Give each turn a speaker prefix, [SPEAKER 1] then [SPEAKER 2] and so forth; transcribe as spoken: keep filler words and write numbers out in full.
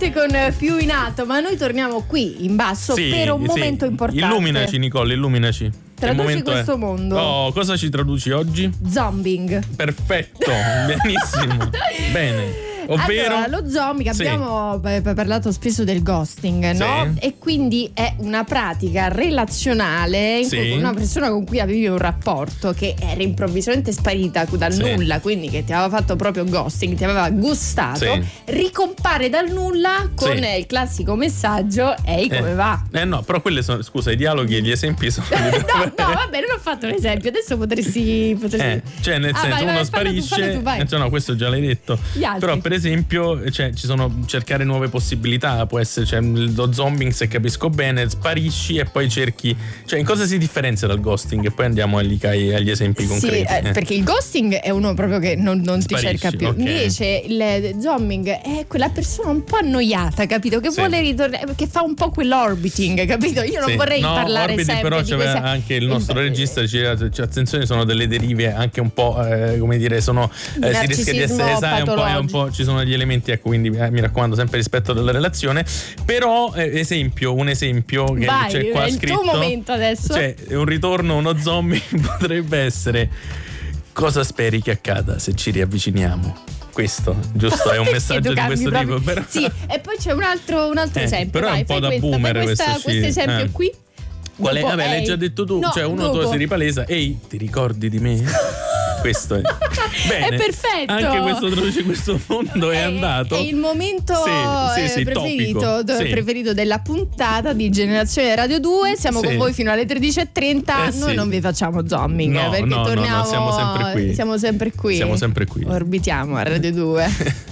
[SPEAKER 1] Siete con Più in alto, ma noi torniamo qui in basso
[SPEAKER 2] sì,
[SPEAKER 1] per un
[SPEAKER 2] sì.
[SPEAKER 1] momento importante.
[SPEAKER 2] Illuminaci, Nicole, illuminaci.
[SPEAKER 1] Traduci questo
[SPEAKER 2] è?
[SPEAKER 1] mondo.
[SPEAKER 2] Oh, cosa ci traduci oggi?
[SPEAKER 1] Zombing.
[SPEAKER 2] Perfetto, benissimo. Bene. Ovvero
[SPEAKER 1] allora, lo zombie,
[SPEAKER 2] sì.
[SPEAKER 1] abbiamo p- parlato spesso del ghosting, no?
[SPEAKER 2] Sì.
[SPEAKER 1] E quindi è una pratica relazionale in
[SPEAKER 2] sì.
[SPEAKER 1] cui una persona con cui avevi un rapporto che era improvvisamente sparita dal
[SPEAKER 2] sì.
[SPEAKER 1] nulla, quindi che ti aveva fatto proprio ghosting, ti aveva gustato,
[SPEAKER 2] sì.
[SPEAKER 1] ricompare dal nulla con
[SPEAKER 2] sì.
[SPEAKER 1] il classico messaggio: ehi, come
[SPEAKER 2] eh.
[SPEAKER 1] va?
[SPEAKER 2] Eh no, però quelle sono, scusa, i dialoghi e gli esempi sono
[SPEAKER 1] no, no, vabbè, non ho fatto un esempio, adesso potresti, potresti...
[SPEAKER 2] Eh, cioè nel
[SPEAKER 1] ah,
[SPEAKER 2] senso
[SPEAKER 1] vai,
[SPEAKER 2] uno
[SPEAKER 1] vai,
[SPEAKER 2] sparisce,
[SPEAKER 1] fallo tu, fallo tu, vai.
[SPEAKER 2] eh, cioè, no, questo già l'hai detto. Però per esempio, cioè, ci sono cercare nuove possibilità, può essere, cioè, lo zombing, se capisco bene, sparisci e poi cerchi, cioè in cosa si differenzia dal ghosting? E poi andiamo agli, agli esempi
[SPEAKER 1] sì,
[SPEAKER 2] concreti.
[SPEAKER 1] Eh, perché il ghosting è uno proprio che non, non ti cerca più.
[SPEAKER 2] Okay.
[SPEAKER 1] Invece il zombing è quella persona un po' annoiata, capito? Che sì. vuole ritornare, che fa un po' quell'orbiting, capito? Io non
[SPEAKER 2] sì.
[SPEAKER 1] vorrei
[SPEAKER 2] no,
[SPEAKER 1] parlare
[SPEAKER 2] orbiti,
[SPEAKER 1] sempre
[SPEAKER 2] però
[SPEAKER 1] di
[SPEAKER 2] c'è
[SPEAKER 1] questa...
[SPEAKER 2] anche il nostro il... regista diceva, cioè, attenzione, sono delle derive anche un po' eh, come dire, sono eh, si rischia di essere esatto, un po', è un po', ci sono degli elementi, ecco, quindi eh, mi raccomando sempre rispetto della relazione. Però eh, esempio, un esempio che
[SPEAKER 1] Vai,
[SPEAKER 2] c'è qua
[SPEAKER 1] è
[SPEAKER 2] scritto,
[SPEAKER 1] il tuo momento adesso.
[SPEAKER 2] Cioè, un ritorno, uno zombie potrebbe essere: cosa speri che accada se ci riavviciniamo? Questo, giusto, è un messaggio di questo proprio? tipo. Però...
[SPEAKER 1] Sì, e poi c'è un altro, un altro
[SPEAKER 2] eh,
[SPEAKER 1] esempio.
[SPEAKER 2] Però
[SPEAKER 1] vai,
[SPEAKER 2] è un po' da
[SPEAKER 1] questa,
[SPEAKER 2] boomer
[SPEAKER 1] questa,
[SPEAKER 2] questo,
[SPEAKER 1] questo esempio
[SPEAKER 2] eh.
[SPEAKER 1] qui.
[SPEAKER 2] Qual è?
[SPEAKER 1] Dopo,
[SPEAKER 2] Vabbè, l'hai già detto tu.
[SPEAKER 1] No,
[SPEAKER 2] cioè, uno
[SPEAKER 1] dopo.
[SPEAKER 2] tu si ripalesa. Ehi, ti ricordi di me? Questo è. Bene,
[SPEAKER 1] è perfetto.
[SPEAKER 2] Anche questo traduce questo mondo è, è andato.
[SPEAKER 1] È il momento
[SPEAKER 2] sì, sì, sì,
[SPEAKER 1] preferito,
[SPEAKER 2] sì.
[SPEAKER 1] preferito della puntata di Generazione Radio due. Siamo
[SPEAKER 2] sì.
[SPEAKER 1] con voi fino alle tredici e trenta.
[SPEAKER 2] Eh,
[SPEAKER 1] Noi
[SPEAKER 2] sì.
[SPEAKER 1] non vi facciamo zombing,
[SPEAKER 2] no,
[SPEAKER 1] perché
[SPEAKER 2] no,
[SPEAKER 1] torniamo.
[SPEAKER 2] No, no, siamo sempre qui.
[SPEAKER 1] Siamo sempre qui.
[SPEAKER 2] Siamo sempre qui.
[SPEAKER 1] Orbitiamo a Radio due.